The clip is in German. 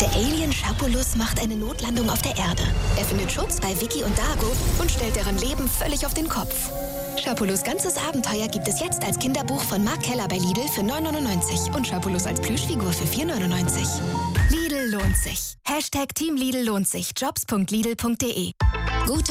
Der Alien Schapulus macht eine Notlandung auf der Erde. Er findet Schutz bei Vicky und Dago und stellt deren Leben völlig auf den Kopf. Schapulus' ganzes Abenteuer gibt es jetzt als Kinderbuch von Mark Keller bei Lidl für 9,99 und Schapulus als Plüschfigur für 4,99. Lidl lohnt sich. #Team Lidl lohnt sich. Jobs.lidl.de